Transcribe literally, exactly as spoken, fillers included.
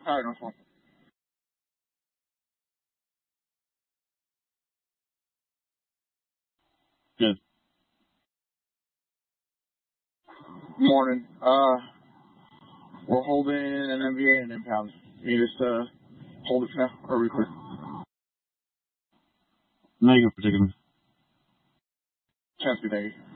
All right, no problem. Good. Morning. Uh, we're holding an M V A and impound. You need us to hold it for now, or are we clear? Negative, particularly. Chance to be negative.